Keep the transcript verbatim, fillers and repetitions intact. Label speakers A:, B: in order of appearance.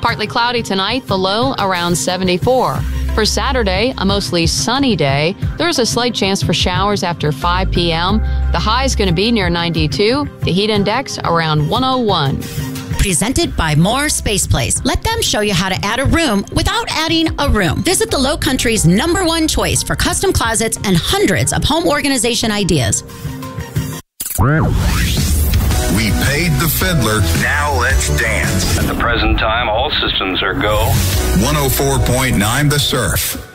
A: Partly cloudy tonight, the low around seventy-four. For Saturday, a mostly sunny day. There's a slight chance for showers after five p.m. The high is going to be near ninety-two. The heat index around one oh one.
B: Presented by More Space Place. Let them show you how to add a room without adding a room. Visit the Low Country's number one choice for custom closets and hundreds of home organization ideas.
C: We paid the fiddler. Now let's dance.
D: At the present time, all systems are go.
C: one oh four point nine The Surf.